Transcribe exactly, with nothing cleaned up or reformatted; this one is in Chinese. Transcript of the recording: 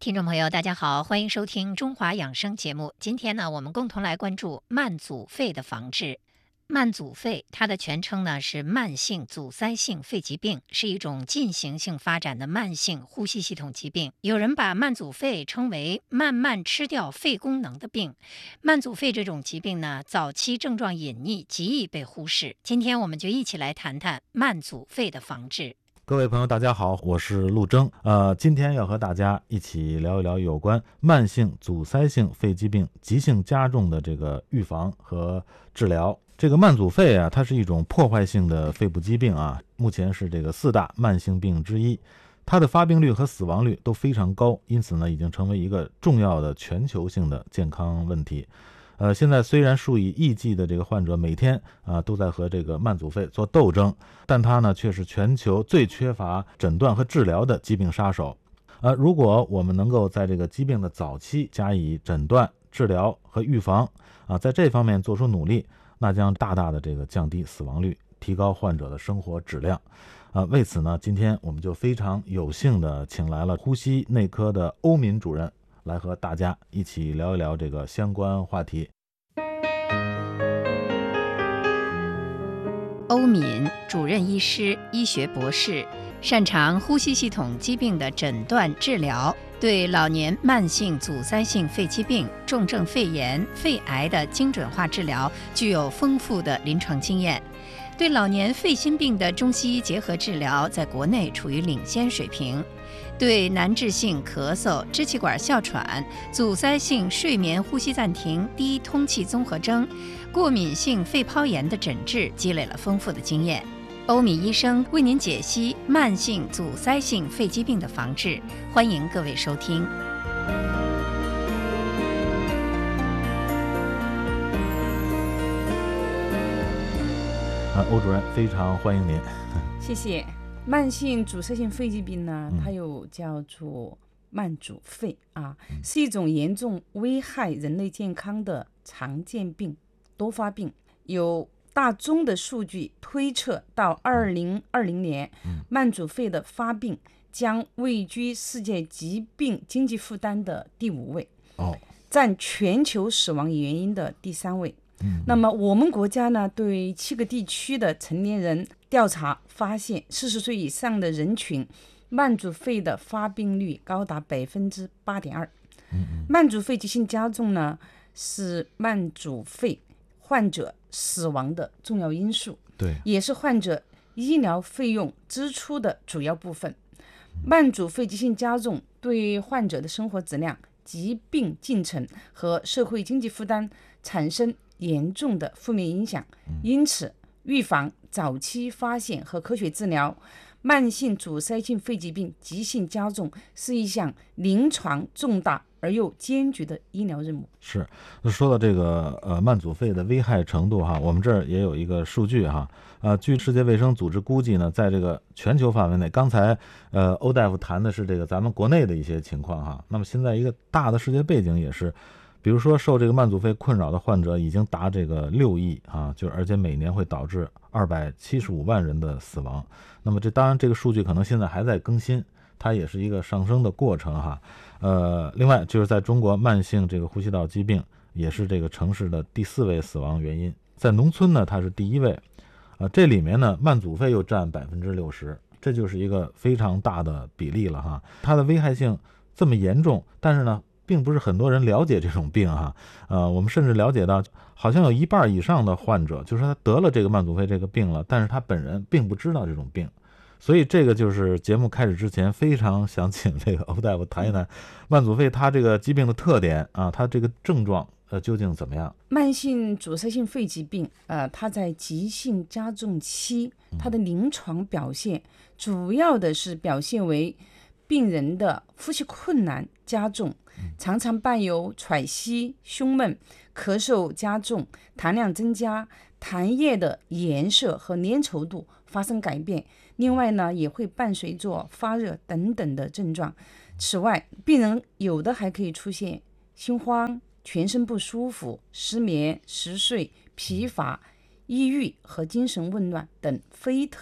听众朋友，大家好，欢迎收听中华养生节目。今天呢，我们共同来关注慢阻肺的防治。慢阻肺，它的全称呢是慢性阻塞性肺疾病，是一种进行性发展的慢性呼吸系统疾病。有人把慢阻肺称为慢慢吃掉肺功能的病。慢阻肺这种疾病呢，早期症状隐匿，极易被忽视。今天我们就一起来谈谈慢阻肺的防治。 各位朋友大家好，我是陆征。呃，今天要和大家一起聊一聊有关慢性阻塞性肺疾病急性加重的这个预防和治疗。这个慢阻肺啊，它是一种破坏性的肺部疾病啊，目前是这个四大慢性病之一，它的发病率和死亡率都非常高，因此呢，已经成为一个重要的全球性的健康问题。呃，现在虽然数以亿计的这个患者每天啊、呃、都在和这个慢阻肺做斗争，但它呢却是全球最缺乏诊断和治疗的疾病杀手。呃，如果我们能够在这个疾病的早期加以诊断、治疗和预防啊，在这方面做出努力，那将大大的这个降低死亡率，提高患者的生活质量。啊，为此呢，今天我们就非常有幸的请来了呼吸内科的欧敏主任，来和大家一起聊一聊这个相关话题。 欧敏，主任医师、医学博士，擅长呼吸系统疾病的诊断治疗，对老年慢性阻塞性肺疾病、重症肺炎、肺癌的精准化治疗具有丰富的临床经验。对老年肺心病的中西医结合治疗在国内处于领先水平。对难治性咳嗽、支气管哮喘、阻塞性睡眠呼吸暂停、低通气综合征、过敏性肺泡炎的诊治积累了丰富的经验。欧敏医生为您解析慢性阻塞性肺疾病的防治，欢迎各位收听。 啊，欧主任，非常欢迎您。 谢谢。慢性阻塞性肺疾病呢，它又叫做慢阻肺啊，是一种严重危害人类健康的常见病、多发病。有大宗的数据推测，到二零二零年，慢阻肺的发病将位居世界疾病经济负担的第五位， 哦， 占全球死亡原因的第三位。那么我们国家呢，对七个地区的成年人调查发现，四十岁以上的人群慢阻肺的发病率高达百分之八点二。慢阻肺急性加重呢，是慢阻肺患者死亡的重要因素， 对， 也是患者医疗费用支出的主要部分。慢阻肺急性加重对患者的生活质量、疾病进程和社会经济负担产生严重的负面影响，因此预防、早期发现和科学治疗慢性阻塞性肺疾病急性加重是一项临床重大而又艰巨的医疗任务。 是，说到这个呃慢阻肺的危害程度哈，我们这儿也有一个数据哈，呃，据世界卫生组织估计呢，在这个全球范围内，刚才呃欧大夫谈的是这个咱们国内的一些情况哈，那么现在一个大的世界背景也是。比如说，受这个慢阻肺困扰的患者已经达这个六亿啊，就而且每年会导致二百七十五万人的死亡。那么这当然这个数据可能现在还在更新，它也是一个上升的过程哈。呃，另外就是在中国，慢性这个呼吸道疾病也是这个城市的第四位死亡原因，在农村呢它是第一位，啊，这里面呢慢阻肺又占百分之六十，这就是一个非常大的比例了哈。它的危害性这么严重，但是呢。并不是很多人了解这种病哈，呃，我们甚至了解到，好像有一半以上的患者，就是他得了这个慢阻肺这个病了，但是他本人并不知道这种病，所以这个就是节目开始之前非常想请这个欧大夫谈一谈慢阻肺它这个疾病的特点啊，它这个症状呃究竟怎么样？ 慢性阻塞性肺疾病，呃，它在急性加重期，它的临床表现主要的是表现为病人的呼吸困难加重，常常伴有喘息、胸闷、咳嗽加重、痰量增加、痰液的颜色和粘稠度发生改变。另外呢，也会伴随着发热等等的症状。此外，病人有的还可以出现心慌、全身不舒服、失眠、嗜睡、疲乏、抑郁和精神紊乱等非特